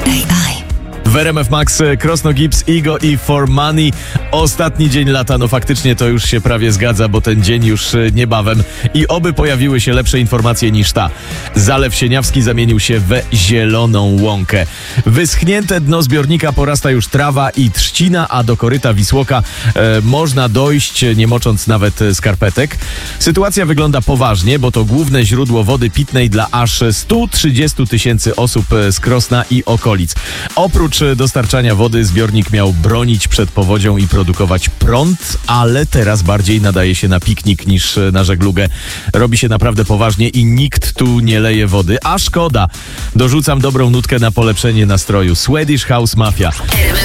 W RMF Max Krosno Gibbs, Igo i For Money. Ostatni dzień lata, no faktycznie to już się prawie zgadza, bo ten dzień już niebawem. I oby pojawiły się lepsze informacje niż ta. Zalew Sieniawski zamienił się we zieloną łąkę. Wyschnięte dno zbiornika porasta już trawa i trzcina, a do koryta Wisłoka można dojść, nie mocząc nawet skarpetek. Sytuacja wygląda poważnie, bo to główne źródło wody pitnej dla aż 130 tysięcy osób z Krosna i okolic. Oprócz dostarczania wody zbiornik miał bronić przed powodzią i produkować prąd, ale teraz bardziej nadaje się na piknik niż na żeglugę. Robi się naprawdę poważnie i nikt tu nie leje wody, a szkoda. Dorzucam dobrą nutkę na polepszenie nastroju. Swedish House Mafia.